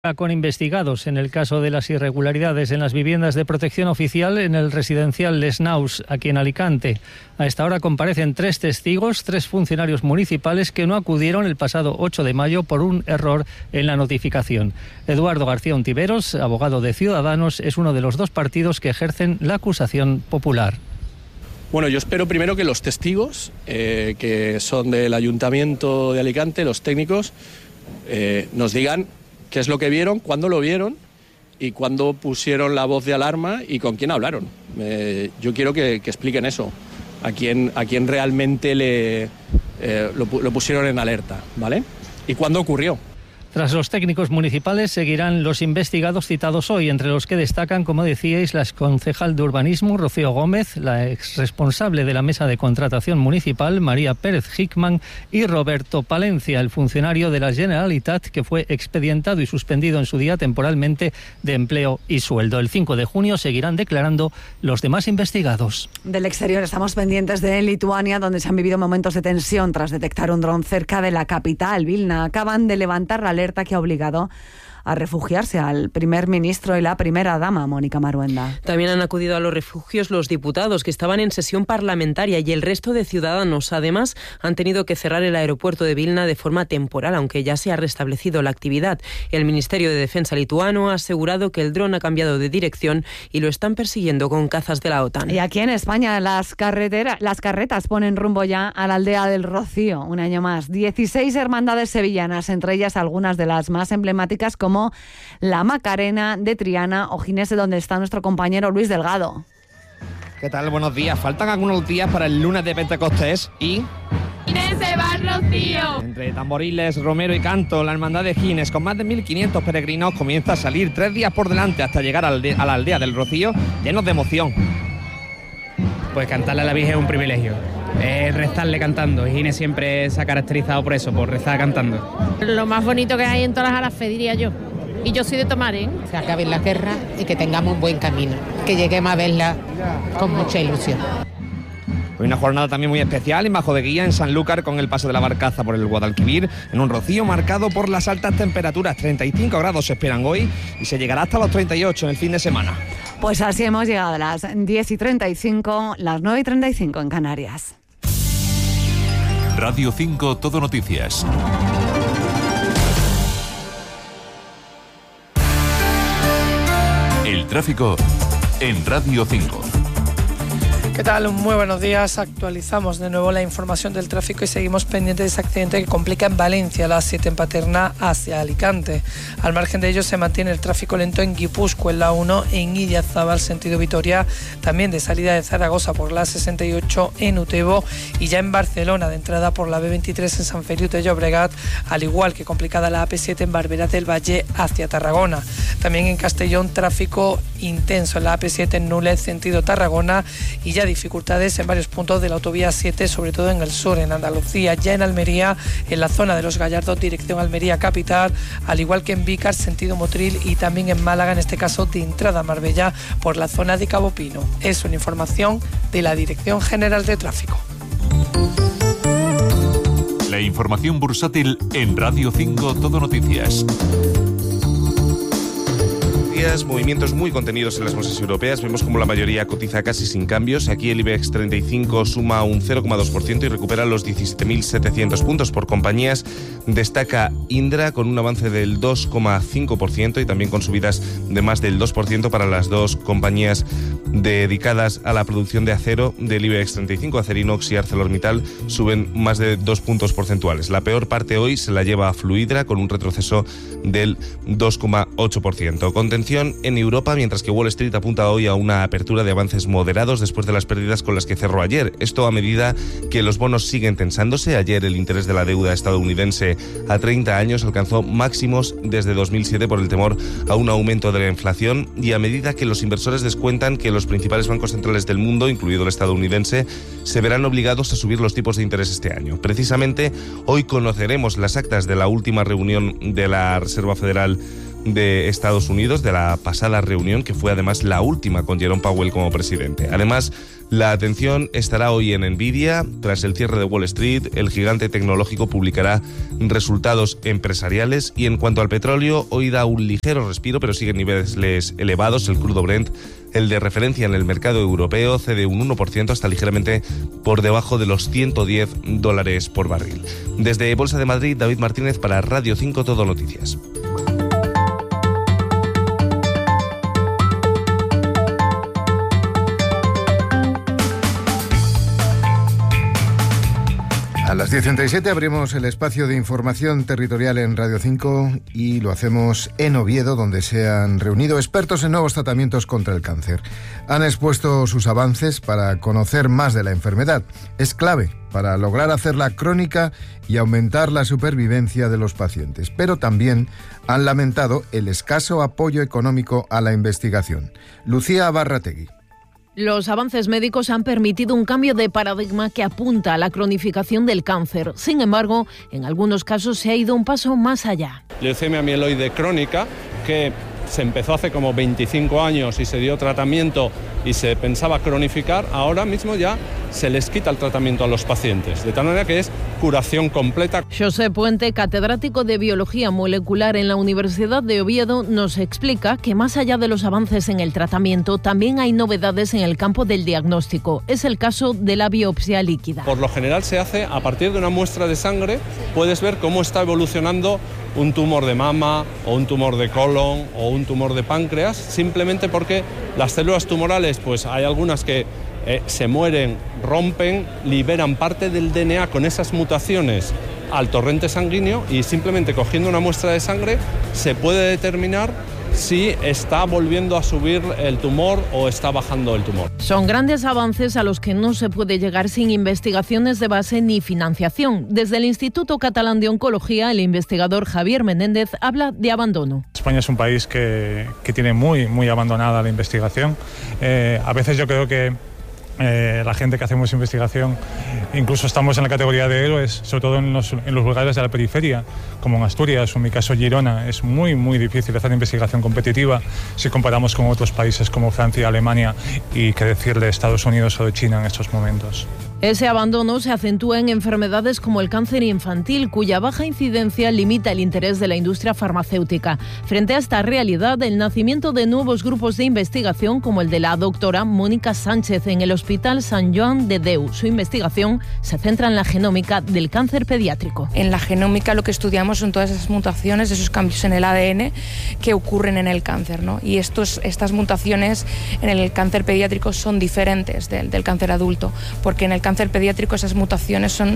Con investigados en el caso de las irregularidades en las viviendas de protección oficial en el residencial Les Naus, aquí en Alicante. A esta hora comparecen 3 testigos, 3 funcionarios municipales que no acudieron el pasado 8 de mayo por un error en la notificación. Eduardo García Ontiveros, abogado de Ciudadanos, es uno de los 2 partidos que ejercen la acusación popular. Bueno, yo espero primero que los testigos, que son del Ayuntamiento de Alicante, los técnicos, nos digan qué es lo que vieron, cuándo lo vieron y cuándo pusieron la voz de alarma y con quién hablaron. Yo quiero que expliquen eso, a quién realmente lo pusieron en alerta, ¿vale? ¿Y cuándo ocurrió? Tras los técnicos municipales seguirán los investigados citados hoy, entre los que destacan, como decíais, la exconcejal de Urbanismo, Rocío Gómez, la exresponsable de la Mesa de Contratación Municipal, María Pérez Hickman, y Roberto Palencia, el funcionario de la Generalitat, que fue expedientado y suspendido en su día temporalmente de empleo y sueldo. El 5 de junio seguirán declarando los demás investigados. Del exterior estamos pendientes de Lituania, donde se han vivido momentos de tensión tras detectar un dron cerca de la capital, Vilna. Acaban de levantar la alerta que ha obligado a refugiarse al primer ministro y la primera dama, Mónica Maruenda. También han acudido a los refugios los diputados que estaban en sesión parlamentaria y el resto de ciudadanos. Además, han tenido que cerrar el aeropuerto de Vilna de forma temporal, aunque ya se ha restablecido la actividad. El Ministerio de Defensa lituano ha asegurado que el dron ha cambiado de dirección y lo están persiguiendo con cazas de la OTAN. Y aquí en España las carretas ponen rumbo ya a la aldea del Rocío, un año más. 16 hermandades sevillanas, entre ellas algunas de las más emblemáticas como la Macarena de Triana o Ginés, donde está nuestro compañero Luis Delgado. ¿Qué tal? Buenos días. Faltan algunos días para el lunes de Pentecostés y... ¡Ginés se va al Rocío! Entre tamboriles, romero y canto, la hermandad de Ginés, con más de 1.500 peregrinos, comienza a salir 3 días por delante hasta llegar a la aldea del Rocío, llenos de emoción. Pues cantarle a la Virgen es un privilegio. Rezarle cantando. Ginés siempre se ha caracterizado por eso, por rezar cantando. Lo más bonito que hay en todas las Alafé, diría yo. Y yo soy de Tomares. Se acabe la guerra y que tengamos un buen camino. Que lleguemos a verla con mucha ilusión. Hoy una jornada también muy especial en Bajo de Guía, en Sanlúcar, con el paso de la Barcaza por el Guadalquivir, en un Rocío marcado por las altas temperaturas. 35 grados se esperan hoy y se llegará hasta los 38 en el fin de semana. Pues así hemos llegado a las 10:35, las 9:35 en Canarias. Radio 5 Todo Noticias. El tráfico en Radio 5. ¿Qué tal? Muy buenos días. Actualizamos de nuevo la información del tráfico y seguimos pendientes de ese accidente que complica en Valencia, la A7 en Paterna hacia Alicante. Al margen de ello se mantiene el tráfico lento en Guipúzcoa, en la 1 en Idiazábal, sentido Vitoria, también de salida de Zaragoza por la 68 en Utebo y ya en Barcelona de entrada por la B23 en San Feliu de Llobregat, al igual que complicada la AP7 en Barberá del Valle hacia Tarragona. También en Castellón tráfico intenso en la AP7 en Núñez, sentido Tarragona, y ya dificultades en varios puntos de la autovía 7, sobre todo en el sur, en Andalucía, ya en Almería, en la zona de Los Gallardos, dirección Almería capital, al igual que en Vícar, sentido Motril, y también en Málaga, en este caso de entrada a Marbella, por la zona de Cabo Pino. Es una información de la Dirección General de Tráfico. La información bursátil en Radio 5 Todo Noticias. Movimientos muy contenidos en las bolsas europeas. Vemos como la mayoría cotiza casi sin cambios. Aquí el IBEX 35 suma un 0,2% y recupera los 17.700 puntos por compañías. Destaca Indra con un avance del 2,5% y también con subidas de más del 2% para las 2 compañías dedicadas a la producción de acero del IBEX 35. Acerinox y ArcelorMittal suben más de 2 puntos porcentuales. La peor parte hoy se la lleva a Fluidra con un retroceso del 2,8%. Contención en Europa, mientras que Wall Street apunta hoy a una apertura de avances moderados después de las pérdidas con las que cerró ayer. Esto a medida que los bonos siguen tensándose. Ayer el interés de la deuda estadounidense a 30 años alcanzó máximos desde 2007 por el temor a un aumento de la inflación, y a medida que los inversores descuentan que los principales bancos centrales del mundo, incluido el estadounidense, se verán obligados a subir los tipos de interés este año. Precisamente hoy conoceremos las actas de la última reunión de la Reserva Federal de Estados Unidos, de la pasada reunión, que fue además la última con Jerome Powell como presidente. Además, La atención estará hoy en Nvidia. Tras el cierre de Wall Street, el gigante tecnológico publicará resultados empresariales. Y en cuanto al petróleo, hoy da un ligero respiro, pero sigue en niveles elevados. El crudo Brent, el de referencia en el mercado europeo, cede un 1% hasta ligeramente por debajo de los $110 por barril. Desde Bolsa de Madrid, David Martínez para Radio 5 Todo Noticias. A las 10:37 abrimos el espacio de información territorial en Radio 5 y lo hacemos en Oviedo, donde se han reunido expertos en nuevos tratamientos contra el cáncer. Han expuesto sus avances para conocer más de la enfermedad. Es clave para lograr hacerla crónica y aumentar la supervivencia de los pacientes, pero también han lamentado el escaso apoyo económico a la investigación. Lucía Barrategui. Los avances médicos han permitido un cambio de paradigma que apunta a la cronificación del cáncer. Sin embargo, en algunos casos se ha ido un paso más allá. Leucemia mieloide crónica, que se empezó hace como 25 años y se dio tratamiento y se pensaba cronificar, ahora mismo ya se les quita el tratamiento a los pacientes, de tal manera que es curación completa. José Puente, catedrático de Biología Molecular en la Universidad de Oviedo, nos explica que más allá de los avances en el tratamiento, también hay novedades en el campo del diagnóstico. Es el caso de la biopsia líquida. Por lo general se hace a partir de una muestra de sangre, puedes ver cómo está evolucionando un tumor de mama o un tumor de colon o un tumor de páncreas, simplemente porque las células tumorales, pues hay algunas que se mueren, rompen, liberan parte del DNA con esas mutaciones al torrente sanguíneo y simplemente cogiendo una muestra de sangre se puede determinar si está volviendo a subir el tumor o está bajando el tumor. Son grandes avances a los que no se puede llegar sin investigaciones de base ni financiación. Desde el Instituto Catalán de Oncología, el investigador Javier Menéndez habla de abandono. España es un país que tiene muy abandonada la investigación. A veces yo creo que la gente que hacemos investigación incluso estamos en la categoría de héroes, sobre todo en los lugares de la periferia, como en Asturias o en mi caso Girona. Es muy difícil hacer investigación competitiva si comparamos con otros países como Francia, Alemania y qué decir de Estados Unidos o de China en estos momentos. Ese abandono se acentúa en enfermedades como el cáncer infantil, cuya baja incidencia limita el interés de la industria farmacéutica. Frente a esta realidad, el nacimiento de nuevos grupos de investigación, como el de la doctora Mónica Sánchez en el Hospital Sant Joan de Déu. Su investigación se centra en la genómica del cáncer pediátrico. En la genómica lo que estudiamos son todas esas mutaciones, esos cambios en el ADN que ocurren en el cáncer, ¿no? Y estas mutaciones en el cáncer pediátrico son diferentes del cáncer adulto, porque en el cáncer pediátrico esas mutaciones son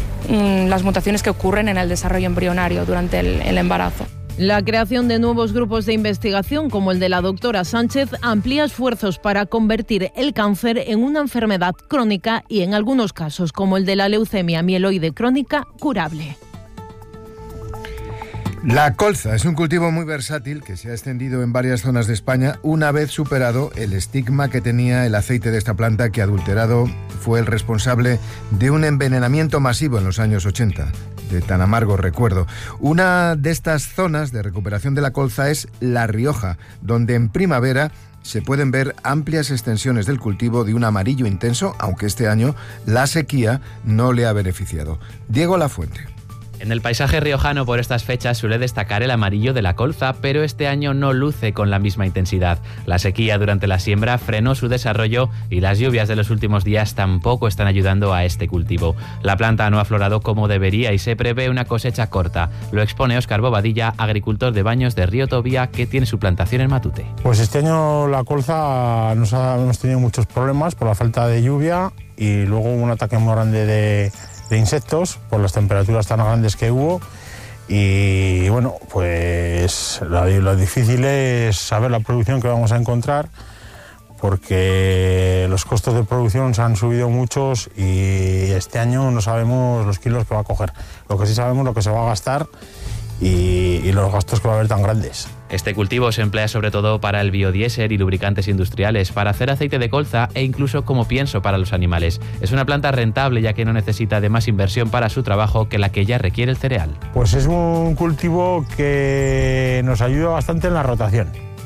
las mutaciones que ocurren en el desarrollo embrionario durante el embarazo. La creación de nuevos grupos de investigación como el de la doctora Sánchez amplía esfuerzos para convertir el cáncer en una enfermedad crónica y en algunos casos, como el de la leucemia mieloide crónica, curable. La colza es un cultivo muy versátil que se ha extendido en varias zonas de España una vez superado el estigma que tenía el aceite de esta planta, que adulterado fue el responsable de un envenenamiento masivo en los años 80, de tan amargo recuerdo. Una de estas zonas de recuperación de la colza es La Rioja, donde en primavera se pueden ver amplias extensiones del cultivo de un amarillo intenso, aunque este año la sequía no le ha beneficiado. Diego Lafuente. En el paisaje riojano por estas fechas suele destacar el amarillo de la colza, pero este año no luce con la misma intensidad. La sequía durante la siembra frenó su desarrollo y las lluvias de los últimos días tampoco están ayudando a este cultivo. La planta no ha aflorado como debería y se prevé una cosecha corta. Lo expone Óscar Bobadilla, agricultor de Baños de Río Tobía, que tiene su plantación en Matute. Pues este año la colza hemos tenido muchos problemas por la falta de lluvia y luego un ataque muy grande de insectos por las temperaturas tan grandes que hubo y bueno, pues lo difícil es saber la producción que vamos a encontrar, porque los costos de producción se han subido muchos y este año no sabemos los kilos que va a coger. Lo que sí sabemos lo que se va a gastar y los gastos que va a haber tan grandes. Este cultivo se emplea sobre todo para el biodiesel y lubricantes industriales, para hacer aceite de colza e incluso como pienso para los animales. Es una planta rentable ya que no necesita de más inversión para su trabajo que la que ya requiere el cereal. Pues es un cultivo que nos ayuda bastante en la rotación,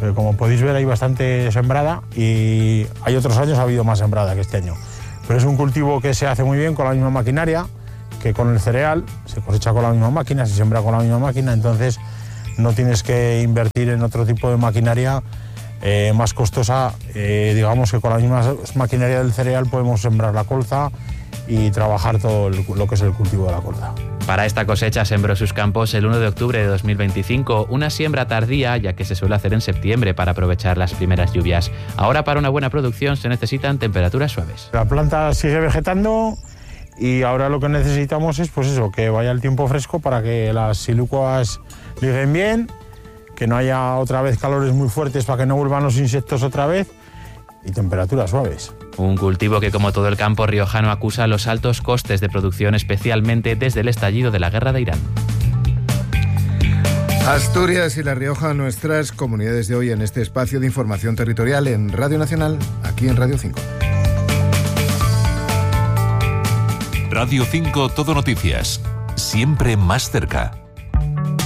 Pero como podéis ver hay bastante sembrada y hay otros años ha habido más sembrada que este año. Pero es un cultivo que se hace muy bien con la misma maquinaria que con el cereal, se cosecha con la misma máquina, se siembra con la misma máquina, entonces no tienes que invertir en otro tipo de maquinaria más costosa. Digamos que con la misma maquinaria del cereal podemos sembrar la colza y trabajar todo lo que es el cultivo de la colza. Para esta cosecha sembró sus campos el 1 de octubre de 2025, una siembra tardía ya que se suele hacer en septiembre para aprovechar las primeras lluvias. Ahora para una buena producción se necesitan temperaturas suaves. La planta sigue vegetando y ahora lo que necesitamos es pues eso, que vaya el tiempo fresco para que las silucuas liguen bien, que no haya otra vez calores muy fuertes para que no vuelvan los insectos otra vez y temperaturas suaves. Un cultivo que, como todo el campo riojano, acusa los altos costes de producción, especialmente desde el estallido de la guerra de Irán. Asturias y La Rioja, nuestras comunidades de hoy en este espacio de información territorial en Radio Nacional, aquí en Radio 5. Radio 5 Todo Noticias, siempre más cerca.